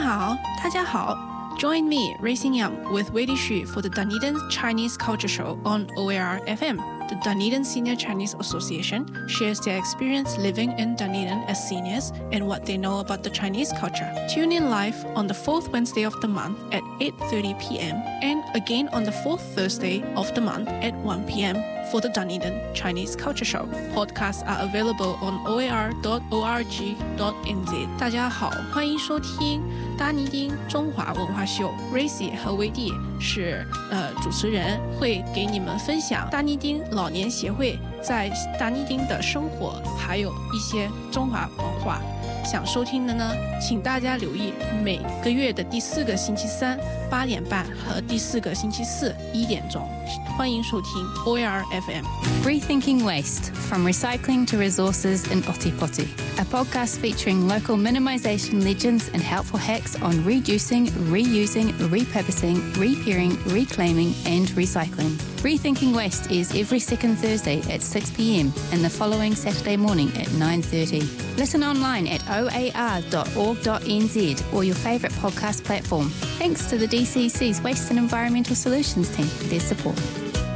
好，大家好。Join me, Racing Yam, with Weili Xu for the Dunedin Chinese Culture Show on OAR FM. The Dunedin Senior Chinese Association shares their experience living in Dunedin as seniors and what they know about the Chinese culture. Tune in live on the fourth Wednesday of the month at 8:30 p.m. and again on the fourth Thursday of the month at 1 p.m. for the Dunedin Chinese Culture Show. Podcasts are available on oar.org.nz. 大家好，欢迎收听达尼丁中华文化秀。Racy 和威蒂是主持人，会给你们分享达尼丁老年协会在达尼丁的生活，还有一些中华文化。想收听的呢，请大家留意每个月的第4个星期三8点半和第4个星期四1点钟。欢迎收听 OAR FM。 Rethinking Waste, From Recycling to Resources in Otipoti, a podcast featuring local minimisation legends and helpful hacks on reducing, reusing, repurposing, repairing, reclaiming and recycling. Rethinking Waste is every second Thursday at 6 p.m. and the following Saturday morning at 9:30. Listen online at oar.org.nz or your favourite podcast platform. Thanks to the DCC's Waste and Environmental Solutions team for their support.